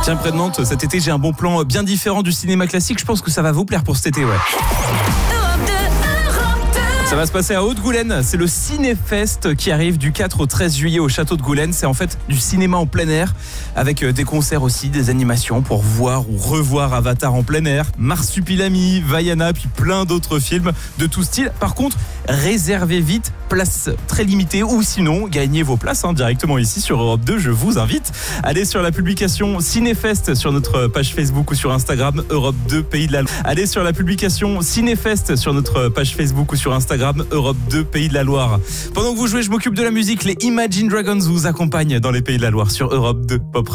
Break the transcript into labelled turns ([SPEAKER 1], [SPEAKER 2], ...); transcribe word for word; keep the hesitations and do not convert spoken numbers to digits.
[SPEAKER 1] Tiens, près de Nantes, cet été, j'ai un bon plan bien différent du cinéma classique. Je pense que ça va vous plaire pour cet été, ouais. Ça va se passer à Haute-Goulaine, c'est le Cinéfest qui arrive du quatre au treize juillet au château de Goulaine. C'est en fait du cinéma en plein air avec des concerts aussi, des animations pour voir ou revoir Avatar en plein air, Marsupilami, Vaiana, puis plein d'autres films de tout style. Par contre, réservez vite, place très limitée ou sinon gagnez vos places hein, directement ici sur Europe deux. Je vous invite. Allez sur la publication Cinéfest sur notre page Facebook ou sur Instagram Europe deux Pays de la Loire. Allez sur la publication Cinéfest sur notre page Facebook ou sur Instagram Europe deux Pays de la Loire. Pendant que vous jouez, je m'occupe de la musique. Les Imagine Dragons vous accompagnent dans les Pays de la Loire sur Europe deux Pop.